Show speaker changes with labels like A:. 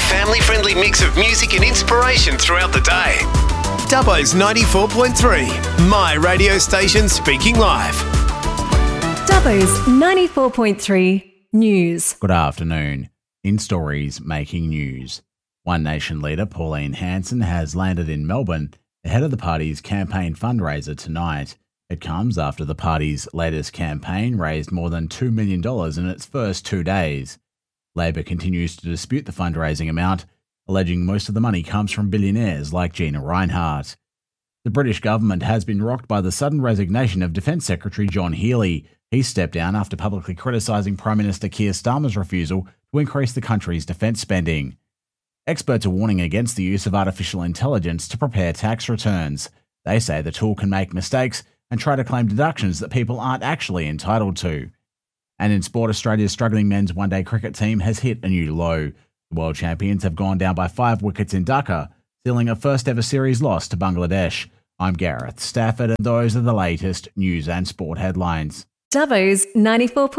A: family-friendly mix of music and inspiration throughout the day. Dubbo's 94.3, my radio station speaking live.
B: Dubbo's 94.3 News.
C: Good afternoon. In stories making news, One Nation leader Pauline Hanson has landed in Melbourne ahead of the party's campaign fundraiser tonight. It comes after the party's latest campaign raised more than $2 million in its first 2 days. Labor continues to dispute the fundraising amount, alleging most of the money comes from billionaires like Gina Rinehart. The British government has been rocked by the sudden resignation of Defence Secretary John Healey. He stepped down after publicly criticising Prime Minister Keir Starmer's refusal to increase the country's defence spending. Experts are warning against the use of artificial intelligence to prepare tax returns. They say the tool can make mistakes and try to claim deductions that people aren't actually entitled to. And in sport, Australia's struggling men's one-day cricket team has hit a new low. The world champions have gone down by 5 wickets in Dhaka, sealing a first-ever series loss to Bangladesh. I'm Gareth Stafford, and those are the latest news and sport headlines.
B: Dubbo's 94.3